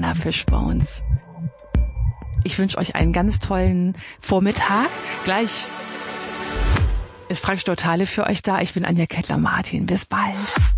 Anna Fischbones. Ich wünsche euch einen ganz tollen Vormittag. Gleich ist Frank Stortale für euch da. Ich bin Anja Kettler-Martin. Bis bald.